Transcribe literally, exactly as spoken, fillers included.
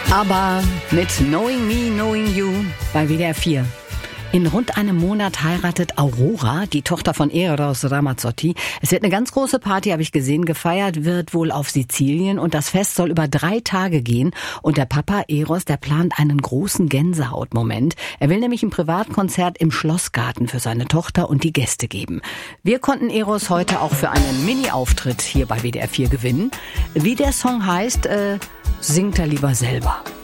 Aber mit Knowing Me, Knowing You bei W D R vier. In rund einem Monat heiratet Aurora, die Tochter von Eros Ramazzotti. Es wird eine ganz große Party, habe ich gesehen. Gefeiert wird wohl auf Sizilien und das Fest soll über drei Tage gehen. Und der Papa Eros, der plant einen großen Gänsehautmoment. Er will nämlich ein Privatkonzert im Schlossgarten für seine Tochter und die Gäste geben. Wir konnten Eros heute auch für einen Mini-Auftritt hier bei W D R vier gewinnen. Wie der Song heißt, äh, singt er lieber selber.